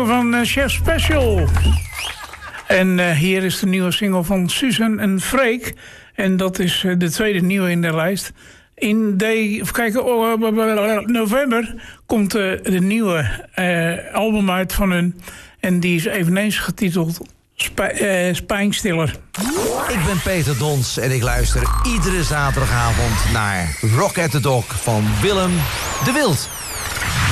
van Chef Special. En hier is de nieuwe single van Susan en Freek. En dat is de tweede nieuwe in de lijst. November komt de nieuwe album uit van hun. En die is eveneens getiteld Spijnstiller. Ik ben Peter Dons en ik luister iedere zaterdagavond naar Rock at the Dog van Willem de Wild.